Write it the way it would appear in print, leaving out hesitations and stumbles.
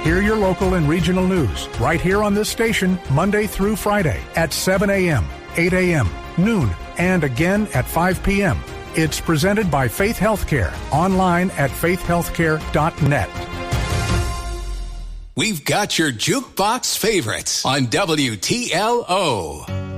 Hear your local and regional news right here on this station Monday through Friday at 7 a.m., 8 a.m., noon, and again at 5 p.m. It's presented by Faith Healthcare, online at faithhealthcare.net. We've got your jukebox favorites on WTLO.